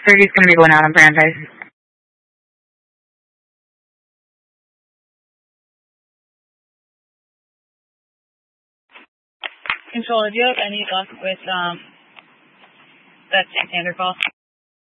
6:30 is going to be going out on Brandeis. Control, do you have any luck with that Santander call?